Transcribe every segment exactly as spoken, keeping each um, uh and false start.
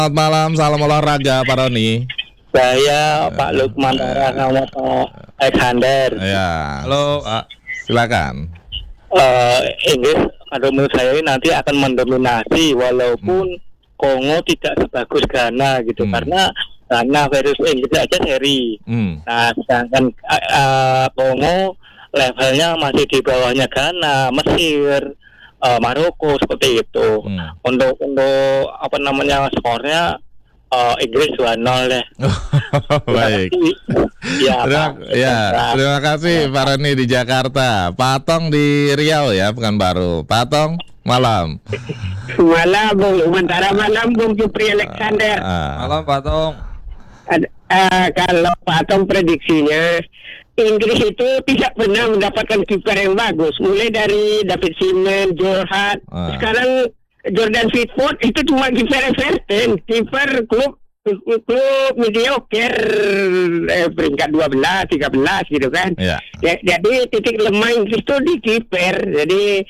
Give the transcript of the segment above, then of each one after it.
Selamat malam, salam olahraga Pak Roni. Saya Pak Lukman Rangawata Alexander. Ya. Halo, Pak. Silakan. Uh, Inggris, kalau menurut saya nanti akan mendominasi walaupun hmm. Kongo tidak sebagus Ghana gitu, hmm. karena Ghana versus Inggris aja seri. Hmm. Nah, sedangkan uh, uh, Kongo levelnya masih di bawahnya Ghana, Mesir, uh, Maroko seperti itu. Hmm. Untuk untuk apa namanya skornya uh, Inggris dua nol deh. Baik. Ya, terima, Pak. ya, terima kasih ya, Pak Roni di Jakarta. Pak Tong di Riau ya, Pekanbaru. Pak Tong, malam. Malam, Bung. Sementara malam, Bung Jupri Alexander. Uh, uh. Malam, Pak Tong. Ad, uh, kalau Pak Tong prediksinya, Inggris itu tidak pernah mendapatkan kiper yang bagus. Mulai dari David Seaman, Joe Hart, uh. sekarang Jordan Pickford itu cuma kiper Everton, kiper klub klub mediocre eh, peringkat dua belas, tiga belas gitu kan. Yeah. Ya, jadi titik lemah Inggris itu di kiper. Jadi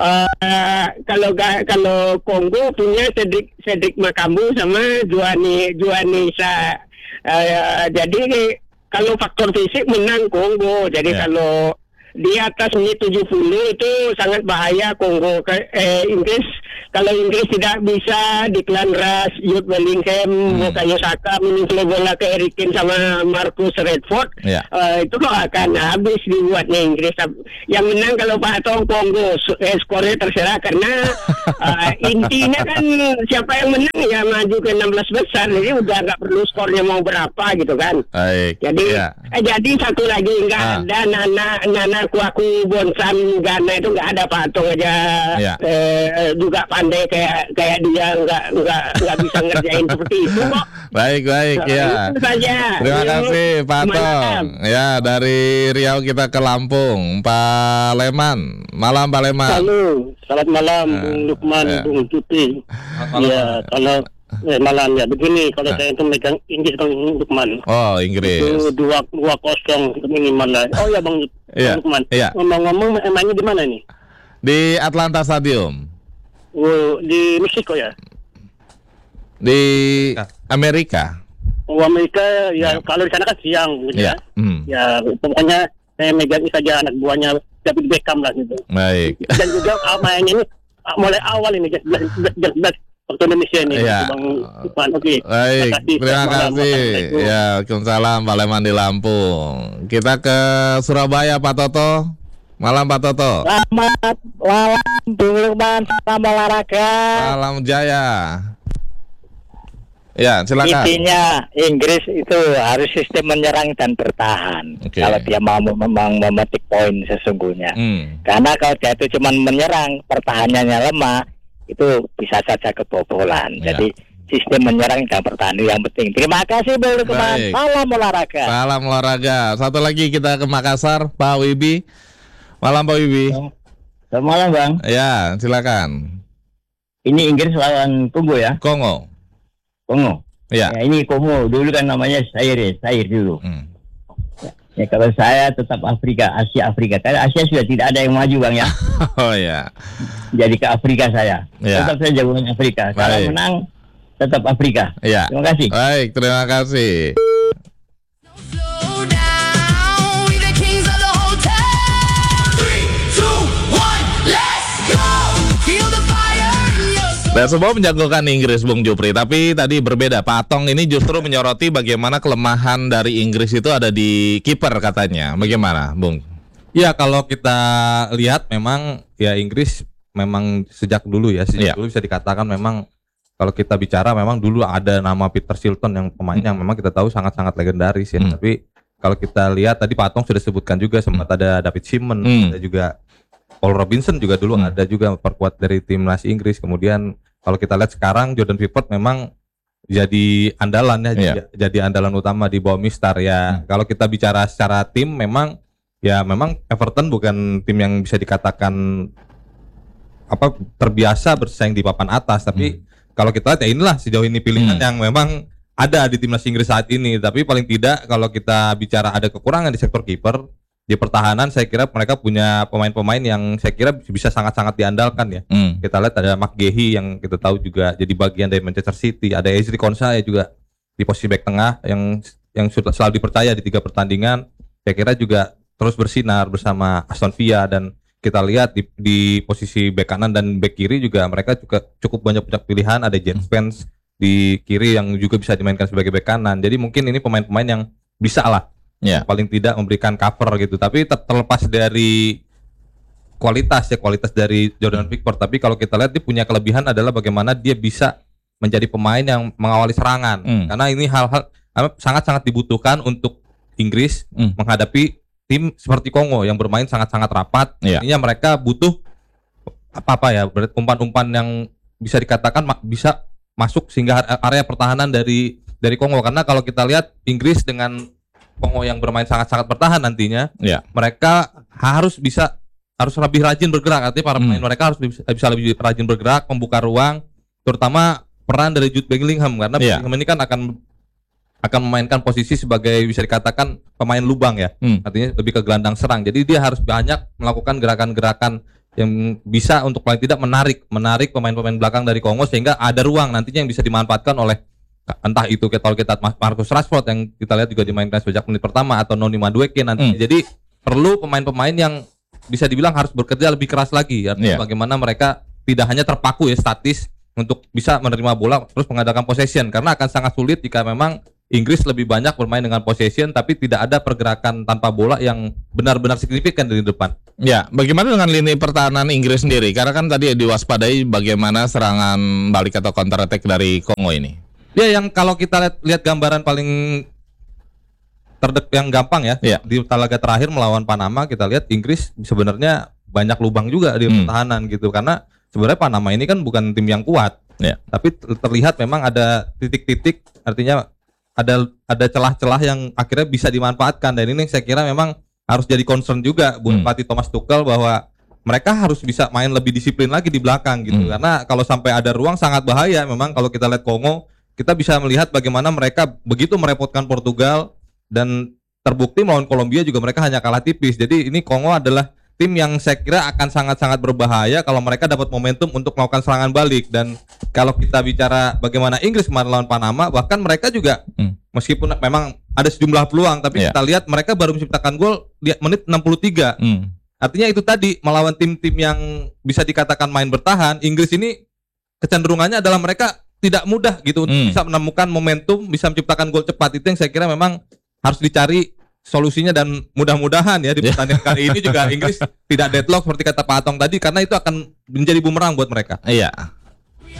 uh, kalau kalau Kongo punya Cedric Cedric Makambu sama Juani Juanisa. Uh, jadi kalau faktor fisik menang Kongo. Jadi yeah. kalau di atas menit tujuh puluh itu sangat bahaya Kongo. Eh, Inggris, kalau Inggris tidak bisa Declan Rice, Jude Bellingham, hmm. Bukayo Saka menyusul bola ke Harry Kane sama Marcus Rashford, yeah. uh, itu kok akan habis dibuatnya Inggris. Yang menang kalau Pak Tong Kongo, eh, skornya terserah karena uh, intinya kan siapa yang menang ya maju ke enam belas besar, jadi udah nggak perlu skornya mau berapa gitu kan. Baik. Jadi, yeah. eh, jadi satu lagi nggak ah. ada Nana Nana Kuaku Bonsan Ghana itu nggak ada, Pak Tong aja yeah. eh, juga pandai kayak kayak dia nggak nggak nggak bisa ngerjain seperti itu kok. Baik baik so, ya. Saja. Terima Yuk, kasih Pak Tong. Ya, dari Riau kita ke Lampung, Pak Leman. Malam Pak Leman. Halo, selamat malam uh, Bung Lukman, ya. Bung Tuti. Ya, kalau Eh, malam ya begini, kalau nah. saya itu megang Inggris Bang Lukman. Oh, Inggris. Itu dua dua kosong minimal lah. Oh ya Bang, yeah. Bang Lukman. Yeah. Ngomong-ngomong emangnya di mana nih? Di Atlanta Stadium. Oh, di Meksiko ya? Di Amerika. Oh, Amerika ya, yeah. Kalau di sana kan siang gitu yeah. ya. Hmm. Ya, pokoknya saya megang saja anak buahnya David Beckham lah gitu. Baik. Dan juga mainnya ini mulai awal ini jelas waktu Indonesia ini, ya. Bang Lukman. Oke. Baik, terima kasih. Ya, Waalaikumsalam Pak Leman di Lampung. Kita ke Surabaya, Pak Toto. Malam Pak Toto. Selamat malam Bung Lukman, salam olahraga. Salam jaya. Ya, silakan. Intinya Inggris itu harus sistem menyerang dan bertahan. Okay. Kalau dia mau memang memetik poin sesungguhnya. Hmm. Karena kalau dia itu cuma menyerang, pertahanannya lemah, itu bisa saja kebobolan. Ya. Jadi sistem menyerang dan bertahan yang penting. Terima kasih Bung Lukman. Salam olahraga. Salam olahraga. Satu lagi kita ke Makassar, Pak Wibi. Malam Pak Wibi. Selamat malam Bang. Ya, silakan. Ini Inggris lawan Kongo ya? Kongo. Kongo. Ya. Ya ini Kongo. Dulu kan namanya Zaire ya, Zaire dulu. Hmm. Ya, kalau saya tetap Afrika, Asia Afrika. Karena Asia sudah tidak ada yang maju Bang ya. Oh ya. Jadi ke Afrika saya. Ya. Tetap saya jagoan Afrika. Kalau menang tetap Afrika. Ya. Terima kasih. Baik, terima kasih. Dan semua menjagokan Inggris Bung Jupri, tapi tadi berbeda. Pak Tong ini justru menyoroti bagaimana kelemahan dari Inggris itu ada di kiper katanya. Bagaimana, Bung? Ya, kalau kita lihat memang ya Inggris memang sejak dulu ya, sejak ya. dulu bisa dikatakan memang kalau kita bicara memang dulu ada nama Peter Shilton yang pemain hmm. yang memang kita tahu sangat-sangat legendaris ya. Hmm. Tapi kalau kita lihat tadi Pak Tong sudah sebutkan juga sempat hmm. ada David Seaman, hmm. ada juga Paul Robinson juga dulu hmm. ada juga perkuat dari timnas Inggris. Kemudian kalau kita lihat sekarang Jordan Pickford memang jadi andalan ya, yeah. jadi, jadi andalan utama di bawah Mistar ya. Hmm. Kalau kita bicara secara tim memang ya memang Everton bukan tim yang bisa dikatakan apa terbiasa bersaing di papan atas, tapi hmm. kalau kita lihat ya inilah sejauh ini pilihan hmm. yang memang ada di timnas Inggris saat ini. Tapi paling tidak kalau kita bicara ada kekurangan di sektor kiper, di pertahanan saya kira mereka punya pemain-pemain yang saya kira bisa sangat-sangat diandalkan ya. Hmm. Kita lihat ada McGahey yang kita tahu juga jadi bagian dari Manchester City, ada Ezri Konsa ya juga di posisi bek tengah yang yang sudah selalu dipercaya di tiga pertandingan. Saya kira juga terus bersinar bersama Aston Villa, dan kita lihat di, di posisi bek kanan dan bek kiri juga mereka juga cukup banyak punya pilihan. Ada Jed Spence di kiri yang juga bisa dimainkan sebagai bek kanan. Jadi mungkin ini pemain-pemain yang bisa lah, yeah. paling tidak memberikan cover gitu. Tapi ter- terlepas dari kualitas ya kualitas dari Jordan Pickford, tapi kalau kita lihat dia punya kelebihan adalah bagaimana dia bisa menjadi pemain yang mengawali serangan. Mm. Karena ini hal-hal sangat-sangat dibutuhkan untuk Inggris mm. menghadapi tim seperti Kongo yang bermain sangat-sangat rapat. Yeah. Artinya mereka butuh apa-apa ya, berarti umpan-umpan yang bisa dikatakan ma- bisa masuk sehingga area pertahanan dari dari Kongo. Karena kalau kita lihat Inggris dengan Kongo yang bermain sangat-sangat bertahan nantinya, yeah. mereka harus bisa harus lebih rajin bergerak. Artinya para pemain hmm. mereka harus bisa, bisa lebih rajin bergerak, membuka ruang, terutama peran dari Jude Bellingham, karena yeah. Bellingham ini kan akan akan memainkan posisi sebagai bisa dikatakan pemain lubang ya, hmm. artinya lebih ke gelandang serang. Jadi dia harus banyak melakukan gerakan-gerakan yang bisa untuk paling tidak menarik menarik pemain-pemain belakang dari Kongo, sehingga ada ruang nantinya yang bisa dimanfaatkan oleh entah itu kita kalau kita Marcus Rashford yang kita lihat juga dimainkan sejak menit pertama, atau Noni Madueke nanti. Hmm. Jadi perlu pemain-pemain yang bisa dibilang harus bekerja lebih keras lagi, artinya yeah. bagaimana mereka tidak hanya terpaku ya statis untuk bisa menerima bola terus mengadakan possession, karena akan sangat sulit jika memang Inggris lebih banyak bermain dengan possession tapi tidak ada pergerakan tanpa bola yang benar-benar signifikan dari depan. Ya, bagaimana dengan lini pertahanan Inggris sendiri? Karena kan tadi diwaspadai bagaimana serangan balik atau counter attack dari Kongo ini. Ya, yang kalau kita lihat, lihat gambaran paling terdek yang gampang ya, ya, di laga terakhir melawan Panama kita lihat Inggris sebenarnya banyak lubang juga di hmm. pertahanan gitu, karena sebenarnya Panama ini kan bukan tim yang kuat. Ya. Tapi terlihat memang ada titik-titik, artinya ada ada celah-celah yang akhirnya bisa dimanfaatkan, dan ini saya kira memang harus jadi concern juga buat hmm. pelatih Thomas Tuchel bahwa mereka harus bisa main lebih disiplin lagi di belakang gitu, hmm. karena kalau sampai ada ruang sangat bahaya. Memang kalau kita lihat Kongo, kita bisa melihat bagaimana mereka begitu merepotkan Portugal, dan terbukti melawan Kolombia juga mereka hanya kalah tipis. Jadi ini Kongo adalah tim yang saya kira akan sangat-sangat berbahaya kalau mereka dapat momentum untuk melakukan serangan balik. Dan kalau kita bicara bagaimana Inggris kemarin lawan Panama, bahkan mereka juga hmm. meskipun memang ada sejumlah peluang, tapi yeah. kita lihat mereka baru menciptakan gol di menit enam puluh tiga. Hmm. Artinya itu tadi, melawan tim-tim yang bisa dikatakan main bertahan, Inggris ini kecenderungannya adalah mereka tidak mudah gitu untuk hmm. bisa menemukan momentum, bisa menciptakan gol cepat. Itu yang saya kira memang harus dicari solusinya, dan mudah-mudahan ya di pertandingan kali ini juga Inggris tidak deadlock seperti kata Pak Atong tadi, karena itu akan menjadi bumerang buat mereka. Iya.